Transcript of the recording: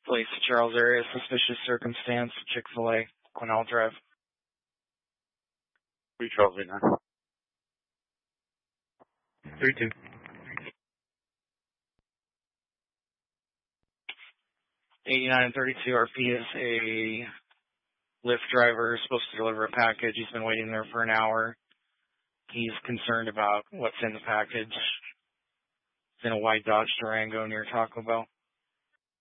Place Charles area, suspicious circumstance, Chick-fil-A, Quinell Drive. 3 Charles right now. 3-2. 8932 RP is a Lyft driver supposed to deliver a package. He's been waiting there for an hour. He's concerned about what's in the package. It's in a white Dodge Durango near Taco Bell.